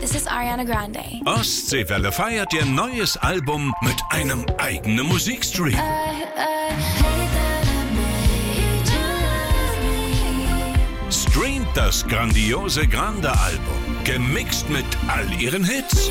this is Ariana Grande. Ostseewelle feiert ihr neues Album mit einem eigenen Musikstream. Streamt das grandiose Grande-Album, gemixt mit all ihren Hits.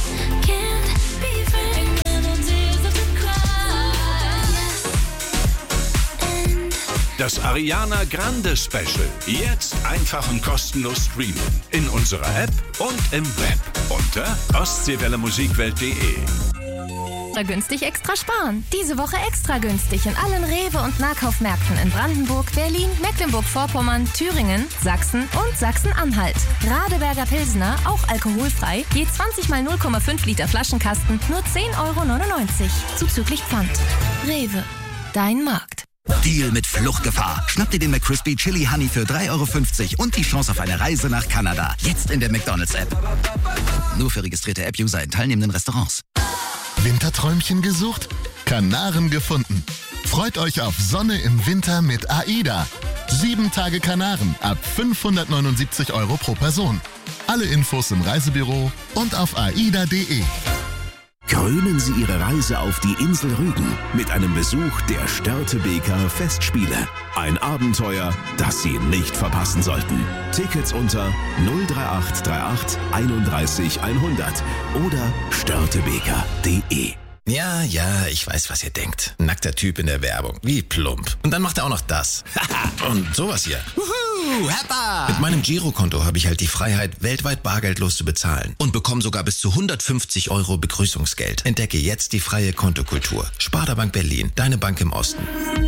Das Ariana Grande Special. Jetzt einfach und kostenlos streamen. In unserer App und im Web. Unter ostseewellemusikwelt.de. Günstig extra sparen. Diese Woche extra günstig in allen Rewe- und Nahkaufmärkten in Brandenburg, Berlin, Mecklenburg-Vorpommern, Thüringen, Sachsen und Sachsen-Anhalt. Radeberger Pilsner, auch alkoholfrei, je 20 mal 0,5 Liter Flaschenkasten, nur 10,99 €. Zuzüglich Pfand. Rewe. Dein Markt. Deal mit Fluchtgefahr. Schnapp dir den McCrispy Chili Honey für 3,50 € und die Chance auf eine Reise nach Kanada. Jetzt in der McDonald's-App. Nur für registrierte App-User in teilnehmenden Restaurants. Winterträumchen gesucht? Kanaren gefunden. Freut euch auf Sonne im Winter mit AIDA. 7 Tage Kanaren ab 579 € pro Person. Alle Infos im Reisebüro und auf aida.de. Krönen Sie Ihre Reise auf die Insel Rügen mit einem Besuch der Störtebeker Festspiele. Ein Abenteuer, das Sie nicht verpassen sollten. Tickets unter 03838 31 100 oder störtebeker.de. Ja, ich weiß, was ihr denkt. Nackter Typ in der Werbung. Wie plump. Und dann macht er auch noch das. Und sowas hier. Mit meinem Girokonto habe ich halt die Freiheit, weltweit bargeldlos zu bezahlen. Und bekomme sogar bis zu 150 € Begrüßungsgeld. Entdecke jetzt die freie Kontokultur. Sparda Bank Berlin, deine Bank im Osten.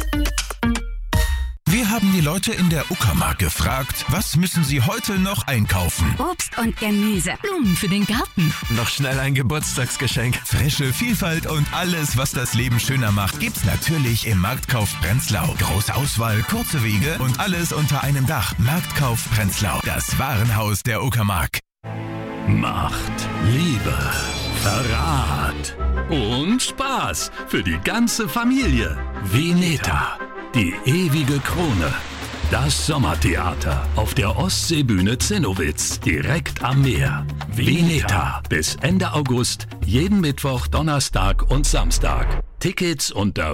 Wir haben die Leute in der Uckermark gefragt, was müssen sie heute noch einkaufen? Obst und Gemüse, Blumen für den Garten. Noch schnell ein Geburtstagsgeschenk. Frische Vielfalt und alles, was das Leben schöner macht, gibt's natürlich im Marktkauf Prenzlau. Große Auswahl, kurze Wege und alles unter einem Dach. Marktkauf Prenzlau, das Warenhaus der Uckermark. Macht, Liebe, Verrat und Spaß für die ganze Familie. Veneta. Die ewige Krone. Das Sommertheater auf der Ostseebühne Zinnowitz, direkt am Meer. Veneta. Bis Ende August, jeden Mittwoch, Donnerstag und Samstag. Tickets unter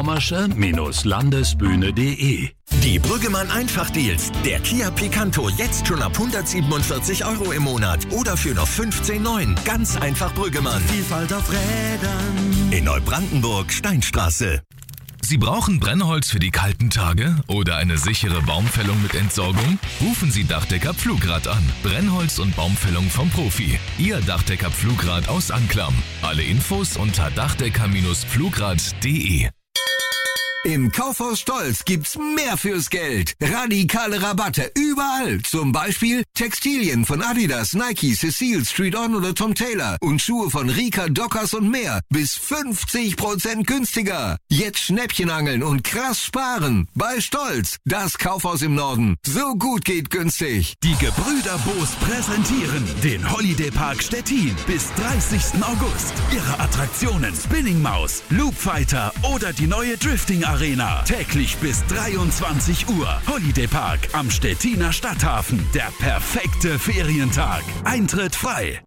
vorpommersche-landesbühne.de. Die Brüggemann Einfachdeals. Der Kia Picanto jetzt schon ab 147 € im Monat oder für noch 15,9. Ganz einfach Brüggemann. Vielfalt auf Rädern. In Neubrandenburg, Steinstraße. Sie brauchen Brennholz für die kalten Tage oder eine sichere Baumfällung mit Entsorgung? Rufen Sie Dachdecker Pflugrad an. Brennholz und Baumfällung vom Profi. Ihr Dachdecker Pflugrad aus Anklam. Alle Infos unter dachdecker-pflugrad.de. Im Kaufhaus Stolz gibt's mehr fürs Geld. Radikale Rabatte überall. Zum Beispiel Textilien von Adidas, Nike, Cecile, Street On oder Tom Taylor und Schuhe von Rika, Dockers und mehr. Bis 50% günstiger. Jetzt Schnäppchen angeln und krass sparen. Bei Stolz, das Kaufhaus im Norden. So gut geht günstig. Die Gebrüder Boos präsentieren den Holiday Park Stettin bis 30. August. Ihre Attraktionen Spinning Maus, Loop Fighter oder die neue Drifting Arena. Täglich bis 23 Uhr. Holiday Park am Stettiner Stadthafen. Der perfekte Ferientag. Eintritt frei.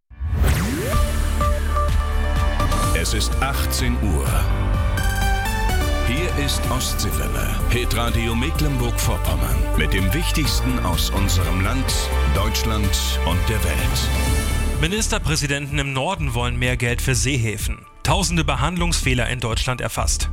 Es ist 18 Uhr. Hier ist Ostseewelle. Hitradio Mecklenburg-Vorpommern. Mit dem Wichtigsten aus unserem Land, Deutschland und der Welt. Ministerpräsidenten im Norden wollen mehr Geld für Seehäfen. Tausende Behandlungsfehler in Deutschland erfasst.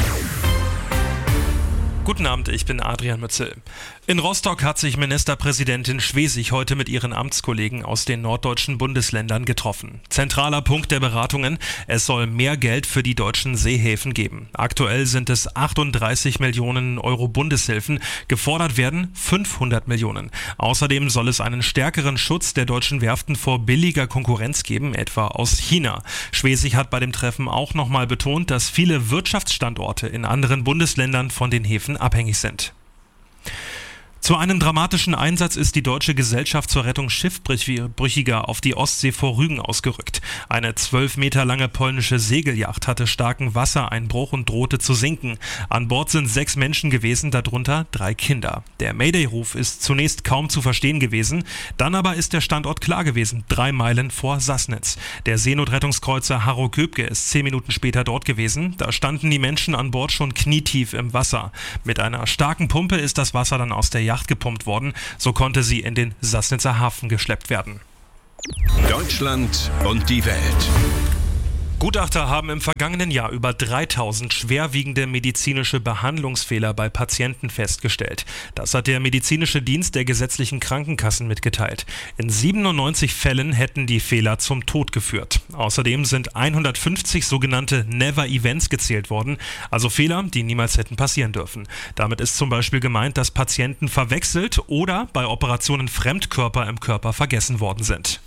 Guten Abend, ich bin Adrian Mützel. In Rostock hat sich Ministerpräsidentin Schwesig heute mit ihren Amtskollegen aus den norddeutschen Bundesländern getroffen. Zentraler Punkt der Beratungen, es soll mehr Geld für die deutschen Seehäfen geben. Aktuell sind es 38 Millionen Euro Bundeshilfen, gefordert werden 500 Millionen. Außerdem soll es einen stärkeren Schutz der deutschen Werften vor billiger Konkurrenz geben, etwa aus China. Schwesig hat bei dem Treffen auch nochmal betont, dass viele Wirtschaftsstandorte in anderen Bundesländern von den Häfen abhängig sind. Zu einem dramatischen Einsatz ist die Deutsche Gesellschaft zur Rettung Schiffbrüchiger auf die Ostsee vor Rügen ausgerückt. Eine 12 Meter lange polnische Segelyacht hatte starken Wassereinbruch und drohte zu sinken. An Bord sind 6 Menschen gewesen, darunter 3 Kinder. Der Mayday-Ruf ist zunächst kaum zu verstehen gewesen, dann aber ist der Standort klar gewesen, 3 Meilen vor Sassnitz. Der Seenotrettungskreuzer Harro Köbke ist 10 Minuten später dort gewesen. Da standen die Menschen an Bord schon knietief im Wasser. Mit einer starken Pumpe ist das Wasser dann aus der Yacht gepumpt worden, so konnte sie in den Sassnitzer Hafen geschleppt werden. Deutschland und die Welt. Gutachter haben im vergangenen Jahr über 3000 schwerwiegende medizinische Behandlungsfehler bei Patienten festgestellt. Das hat der medizinische Dienst der gesetzlichen Krankenkassen mitgeteilt. In 97 Fällen hätten die Fehler zum Tod geführt. Außerdem sind 150 sogenannte Never-Events gezählt worden, also Fehler, die niemals hätten passieren dürfen. Damit ist zum Beispiel gemeint, dass Patienten verwechselt oder bei Operationen Fremdkörper im Körper vergessen worden sind.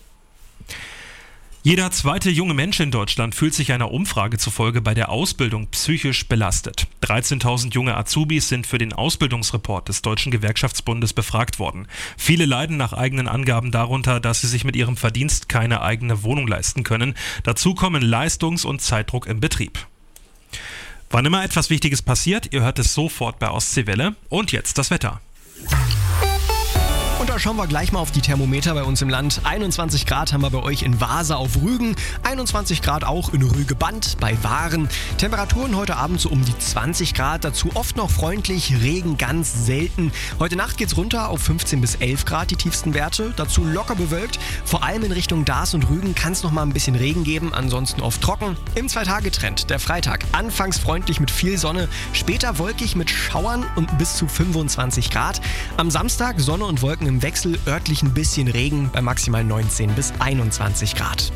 Jeder zweite junge Mensch in Deutschland fühlt sich einer Umfrage zufolge bei der Ausbildung psychisch belastet. 13.000 junge Azubis sind für den Ausbildungsreport des Deutschen Gewerkschaftsbundes befragt worden. Viele leiden nach eigenen Angaben darunter, dass sie sich mit ihrem Verdienst keine eigene Wohnung leisten können. Dazu kommen Leistungs- und Zeitdruck im Betrieb. Wann immer etwas Wichtiges passiert, ihr hört es sofort bei Ostseewelle. Und jetzt das Wetter. Und da schauen wir gleich mal auf die Thermometer bei uns im Land. 21 Grad haben wir bei euch in Vasa auf Rügen, 21 Grad auch in Rügeband bei Waren. Temperaturen heute Abend so um die 20 Grad, dazu oft noch freundlich, Regen ganz selten. Heute Nacht geht's runter auf 15 bis 11 Grad, die tiefsten Werte, dazu locker bewölkt. Vor allem in Richtung Dars und Rügen kann es noch mal ein bisschen Regen geben, ansonsten oft trocken. Im 2-Tage-Trend, der Freitag, anfangs freundlich mit viel Sonne, später wolkig mit Schauern und bis zu 25 Grad. Am Samstag Sonne und Wolken im Wechsel, örtlich ein bisschen Regen bei maximal 19 bis 21 Grad.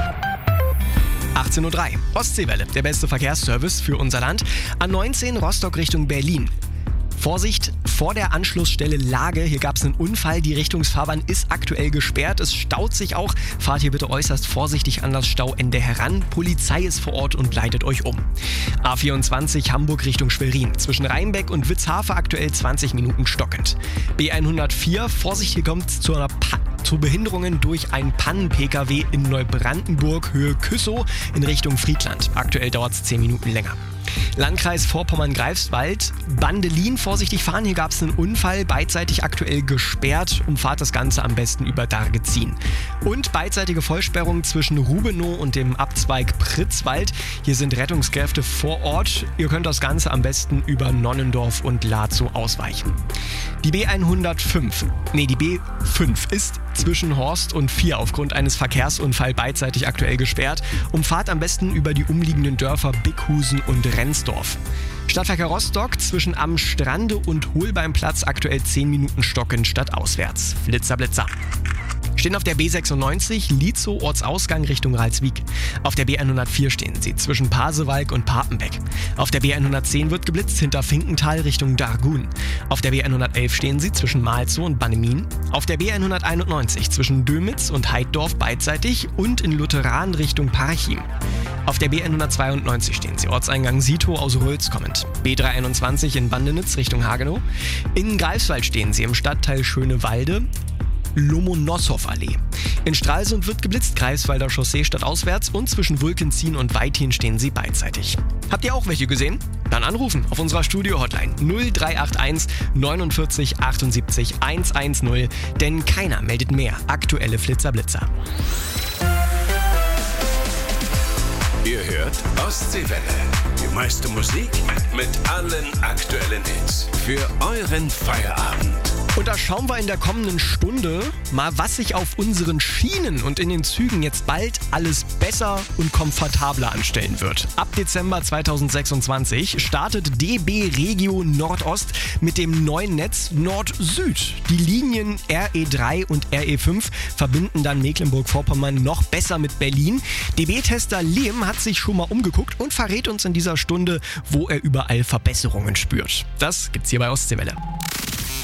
18:03 Uhr. Ostseewelle, der beste Verkehrsservice für unser Land. A19 Rostock Richtung Berlin. Vorsicht, vor der Anschlussstelle Lage. Hier gab es einen Unfall. Die Richtungsfahrbahn ist aktuell gesperrt. Es staut sich auch. Fahrt hier bitte äußerst vorsichtig an das Stauende heran. Polizei ist vor Ort und leitet euch um. A24 Hamburg Richtung Schwerin. Zwischen Rheinbeck und Witzhafe aktuell 20 Minuten stockend. B104, Vorsicht, hier kommt es zu Behinderungen durch ein Pannen-Pkw in Neubrandenburg, Höhe Küssow in Richtung Friedland. Aktuell dauert es 10 Minuten länger. Landkreis Vorpommern-Greifswald, Bandelin, vorsichtig fahren, hier gab es einen Unfall, beidseitig aktuell gesperrt, umfahrt das Ganze am besten über Dargezin. Und beidseitige Vollsperrung zwischen Rubenow und dem Abzweig Pritzwald, hier sind Rettungskräfte vor Ort, ihr könnt das Ganze am besten über Nonnendorf und Lazow ausweichen. Die B5 ist zwischen Horst und 4 aufgrund eines Verkehrsunfalls beidseitig aktuell gesperrt. Umfahrt am besten über die umliegenden Dörfer Bickhusen und Rendsdorf. Stadtverkehr Rostock zwischen Am Strande und Holbeimplatz aktuell 10 Minuten stockend stadtauswärts. Flitzer, Blitzer. Stehen auf der B96 Lietzow Ortsausgang Richtung Ralswiek. Auf der B104 stehen sie zwischen Pasewalk und Papenbeck. Auf der B110 wird geblitzt hinter Finkenthal Richtung Dargun. Auf der B111 stehen sie zwischen Malzow und Bannemin. Auf der B191 zwischen Dömitz und Heiddorf beidseitig und in Lutheran Richtung Parchim. Auf der B192 stehen sie Ortseingang Sitow aus Röls kommend. B321 in Bandenitz Richtung Hagenow. In Greifswald stehen sie im Stadtteil Schönewalde. Lomonossow-Allee. In Stralsund wird geblitzt, Greifswalder Chaussee stadtauswärts und zwischen Wulkenzien und Weithin stehen sie beidseitig. Habt ihr auch welche gesehen? Dann anrufen auf unserer Studio-Hotline 0381 49 78 110, denn keiner meldet mehr aktuelle Flitzer-Blitzer. Ihr hört Ostseewelle. Die meiste Musik mit allen aktuellen Hits. Für euren Feierabend. Und da schauen wir in der kommenden Stunde mal, was sich auf unseren Schienen und in den Zügen jetzt bald alles besser und komfortabler anstellen wird. Ab Dezember 2026 startet DB Regio Nordost mit dem neuen Netz Nord-Süd. Die Linien RE3 und RE5 verbinden dann Mecklenburg-Vorpommern noch besser mit Berlin. DB-Tester Liam hat sich schon mal umgeguckt und verrät uns in dieser Stunde, wo er überall Verbesserungen spürt. Das gibt's hier bei Ostseewelle.